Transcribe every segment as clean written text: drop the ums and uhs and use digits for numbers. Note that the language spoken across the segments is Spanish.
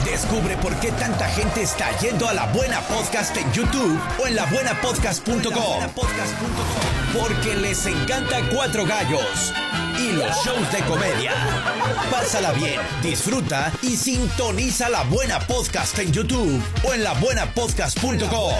Descubre por qué tanta gente está yendo a La Buena Podcast en YouTube o en labuenapodcast.com. Porque les encanta Cuatro Gallos y los shows de comedia. Pásala bien, disfruta y sintoniza La Buena Podcast en YouTube o en labuenapodcast.com.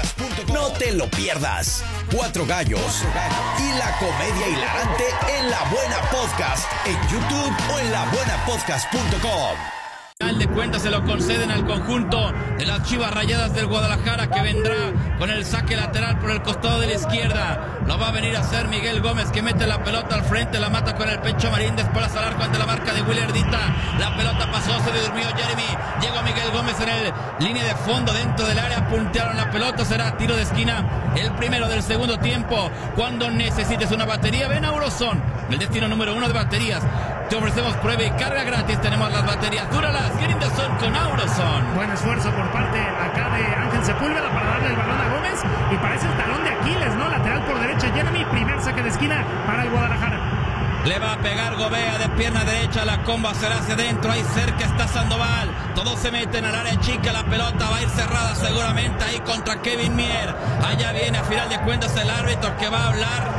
No te lo pierdas. Cuatro Gallos y la comedia hilarante en La Buena Podcast en YouTube o en labuenapodcast.com. Al de cuentas se lo conceden al conjunto de las Chivas Rayadas del Guadalajara, que vendrá con el saque lateral por el costado de la izquierda. Lo va a venir a hacer Miguel Gómez, que mete la pelota al frente, la mata con el pecho Marín, después al arco ante la marca de Willer Dita. La pelota pasó, se le durmió Jeremy, llegó Miguel Gómez en el línea de fondo dentro del área, puntearon la pelota, será tiro de esquina, el primero del segundo tiempo. Cuando necesites una batería, ven a Auroson, el destino número 1 de baterías. Te ofrecemos prueba y carga gratis. Tenemos las baterías Duralas, Get in the Sun con Auroson. Buen esfuerzo por parte acá de Ángel Sepúlveda para darle el balón a Gómez. Y parece el talón de Aquiles, ¿no? Lateral por derecha, Jeremy. Primer saque de esquina para el Guadalajara. Le va a pegar Gobea de pierna derecha. La comba será hacia adentro. Ahí cerca está Sandoval. Todos se meten al área chica. La pelota va a ir cerrada seguramente ahí contra Kevin Mier. Allá viene a final de cuentas el árbitro, que va a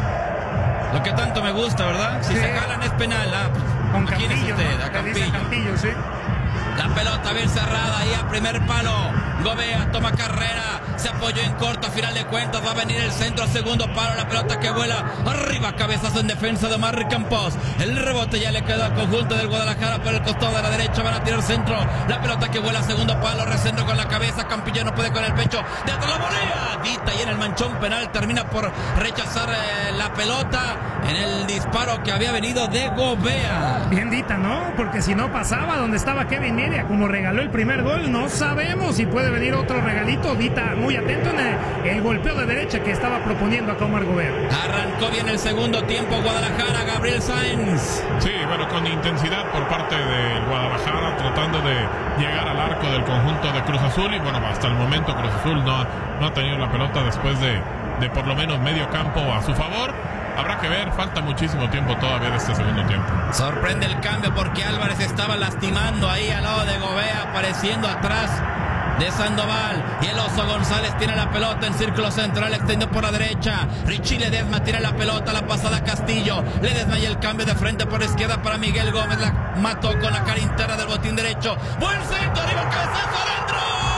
hablar lo que tanto me gusta, ¿verdad? Si se jalan es penal. Con Campillo, usted, ¿no? A Campillo, sí. La pelota bien cerrada ahí a primer palo. Gobea toma carrera, se apoyó en corto, a final de cuentas va a venir el centro al segundo palo. La pelota que vuela arriba, cabezazo en defensa de Marri Campos. El rebote ya le queda al conjunto del Guadalajara por el costado de la derecha. Van a tirar centro. La pelota que vuela a segundo palo, recentro con la cabeza. Campillo no puede con el pecho. De atrás la volea. Dita y en el manchón penal termina por rechazar la pelota en el disparo que había venido de Gobea. Bien Dita, ¿no? Porque si no pasaba donde estaba Kevin Media, como regaló el primer gol, no sabemos si puede venir otro regalito. Dita muy atento en el golpeo de derecha que estaba proponiendo acá Omar Gobea. Arrancó bien el segundo tiempo Guadalajara, Gabriel Sáenz. Sí, bueno, con intensidad por parte del Guadalajara, tratando de llegar al arco del conjunto de Cruz Azul. Y bueno, hasta el momento Cruz Azul no ha tenido la pelota después de por lo menos medio campo a su favor. Habrá que ver, falta muchísimo tiempo todavía de este segundo tiempo. Sorprende el cambio porque Álvarez estaba lastimando ahí al lado de Gobea, apareciendo atrás de Sandoval. Y el Oso González tiene la pelota en círculo central, extendió por la derecha. Richie Ledesma tira la pelota, la pasada a Castillo. Ledesma y el cambio de frente por izquierda para Miguel Gómez. La mató con la cara interna del botín derecho. Buen centro, arriba, cabezazo adentro.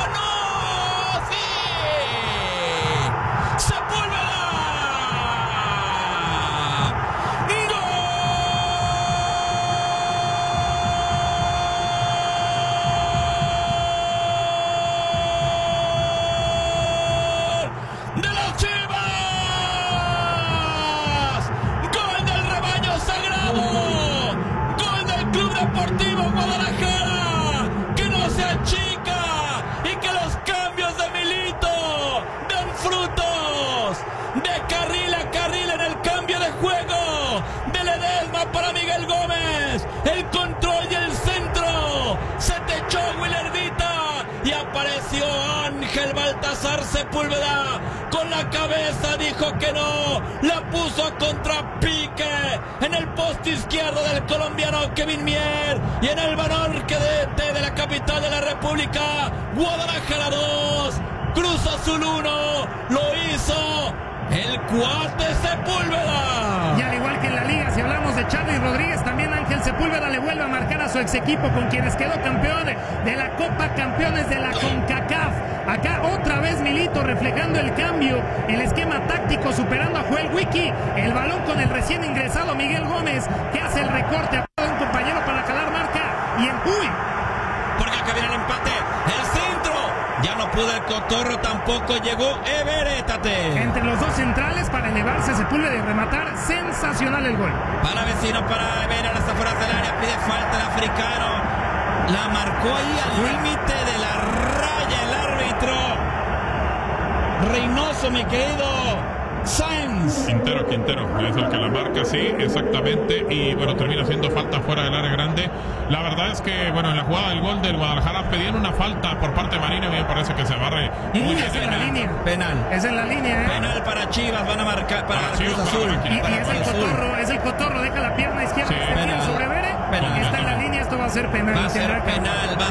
Deportivo Guadalajara, que no se achica y que los cambios de Milito dan frutos. De carril a carril en el cambio de juego de Ledesma para Miguel Gómez. El control y el centro. Se techó Willer Dita y apareció Ángel Baltasar Sepúlveda con la cabeza, dijo que no, la puso a contrapique en el poste izquierdo del colombiano Kevin Mier. Y en el Banorque de la capital de la República, Guadalajara 2, Cruz Azul 1, lo hizo el cuate Sepúlveda. Y al igual que en la liga, si hablamos de Charly Rodríguez, también Ángel Sepúlveda le vuelve a marcar a su ex equipo, con quienes quedó campeón de la Copa Campeones de la CONCACAF. Acá otra vez Milito reflejando el cambio, el esquema táctico, superando a Joel Wiki. El balón con el recién ingresado Miguel Gómez, que hace el recorte a un compañero para calar marca. Y en porque acá viene el empate, el centro. Ya no pudo el Cotorro, tampoco llegó Everettate. Entre los dos centrales para elevarse Sepúlveda y rematar. Sensacional el gol. Para Vecino, para ver a las afueras del área, pide falta el africano. La marcó ahí al límite de la raya el árbitro. Reynoso, mi querido Sáenz. Quintero, es el que la marca, sí, exactamente. Y bueno, termina haciendo falta fuera del área grande. La verdad es que, bueno, en la jugada del gol del Guadalajara pedían una falta por parte de Marina. A mí me parece que se barre muy bien. Es en la línea. Penal. Es en la línea, Penal para Chivas, van a marcar para Chivas, Cruz Azul. Y es el Cotorro, deja la pierna izquierda, sí, sobre Vere. Penal. Está en la línea, esto va a ser penal. Va a ser penal.